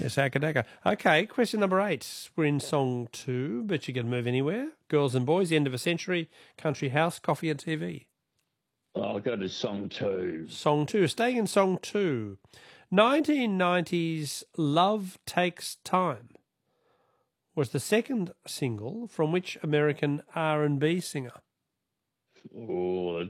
Yes, Akadaka. Okay, question number 8. We're in song 2, but you can move anywhere. Girls and Boys, End of a Century, Country House, Coffee and TV. I'll go to song 2. Song 2. Staying in song 2. 1990's Love Takes Time was the second single from which American R&B singer? Oh,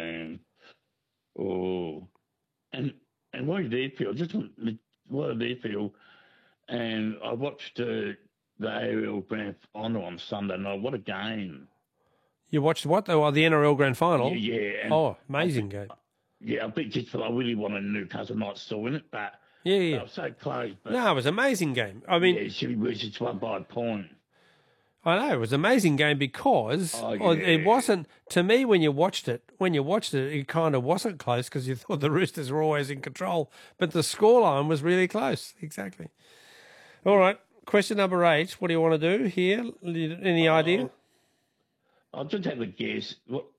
oh. And what did they feel? What did they feel? And I watched the ARL Grand Final on Sunday night. What a game. You watched what, though? The NRL Grand Final? Yeah. Oh, amazing game. Yeah, I think just I really wanted Newcastle Knights to win it, but Yeah. they were so close. But No, it was an amazing game. I mean, yeah, she just won by a point. I know, it was an amazing game because it wasn't, to me, when you watched it, it kind of wasn't close because you thought the Roosters were always in control, but the scoreline was really close. Exactly. All right, question number 8. What do you want to do here? Any idea? I'll just have a guess.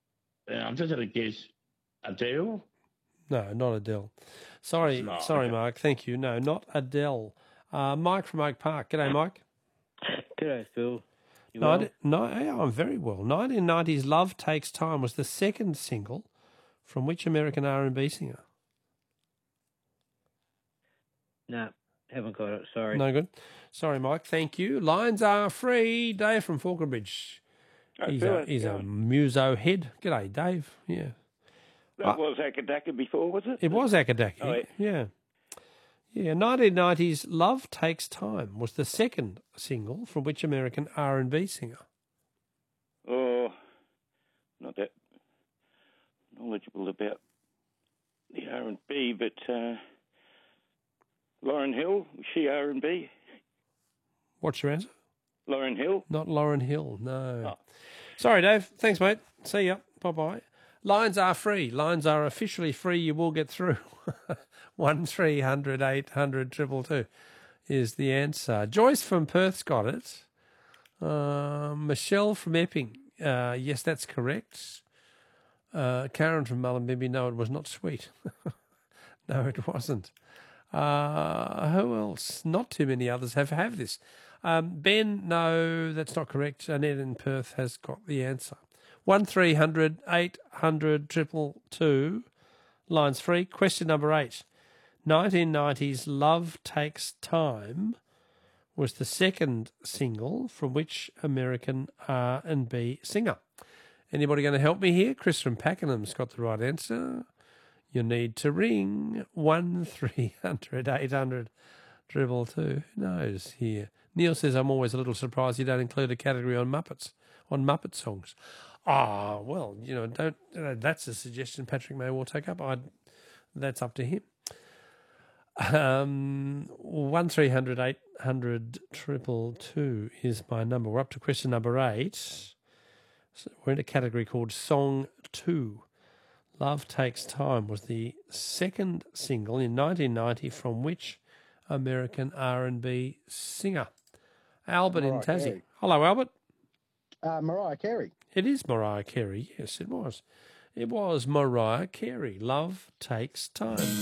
Adele? No, not Adele. Sorry, Mark. Thank you. No, not Adele. Mike from Oak Park. G'day, Mike. G'day, Phil. You well? Yeah, I'm very well. 1990's Love Takes Time was the second single from which American R&B singer? No, haven't got it. Sorry. No good. Sorry, Mike. Thank you. Lines are free. Dave from Falconbridge. He's a muso head. G'day, Dave. Yeah. That was Akadaka before, was it? It was Akadaki. Oh, yeah. Yeah, 1990's Love Takes Time was the second single from which American R&B singer? Oh, not that knowledgeable about the R&B, but Lauryn Hill, was she R&B? What's your answer? Lauryn Hill? Not Lauryn Hill, no. Oh. Sorry, Dave. Thanks, mate. See ya. Bye-bye. Lines are free. Lines are officially free. You will get through. 1300 800 222 is the answer. Joyce from Perth's got it. Michelle from Epping. Yes, that's correct. Karen from Mullumbimby. No, it was not sweet. No, it wasn't. Who else? Not too many others have this. Ben, no, that's not correct. Annette in Perth has got the answer. 1300 800 222. Lines free. Question number 8. 1990's Love Takes Time was the second single from which American R&B singer? Anybody going to help me here? Chris from Pakenham's got the right answer. You need to ring 1300 800 222. Who knows here? Neil says, I'm always a little surprised you don't include a category on Muppet songs. Well, that's a suggestion Patrick May will take up. That's up to him. 1300 800 222 is my number. We're up to question number 8. So we're in a category called Song 2. Love Takes Time was the second single in 1990 from which American R&B singer? Albert in Tassie. Carey. Hello, Albert. Mariah Carey. It is Mariah Carey. Yes, it was. It was Mariah Carey. Love Takes Time.